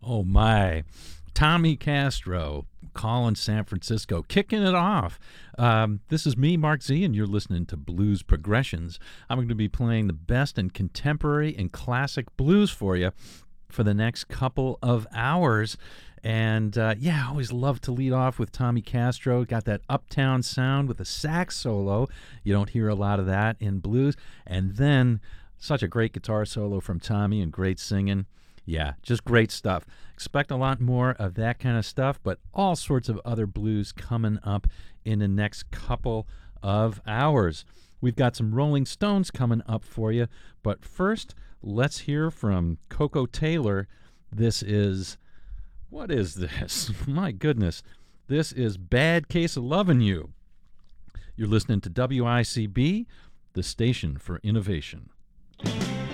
Oh, my. Tommy Castro, calling San Francisco, kicking it off. This is me, Mark Z, and you're listening to Blues Progressions. I'm going to be playing the best in contemporary and classic blues for you for the next couple of hours. And I always love to lead off with Tommy Castro. Got that uptown sound with a sax solo. You don't hear a lot of that in blues. And then such a great guitar solo from Tommy and great singing. Yeah, just great stuff. Expect a lot more of that kind of stuff, but all sorts of other blues coming up in the next couple of hours. We've got some Rolling Stones coming up for you, but first, let's hear from Koko Taylor. What is this? My goodness. This is Bad Case of Lovin' You. You're listening to WICB, the station for innovation.